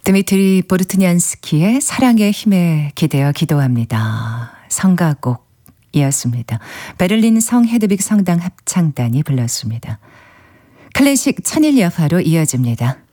드미트리 보르트냔스키의 사랑의 힘에 기대어 기도합니다. 성가곡이었습니다. 베를린 성 헤드빅 성당 합창단이 불렀습니다. 클래식 천일 여파로 이어집니다.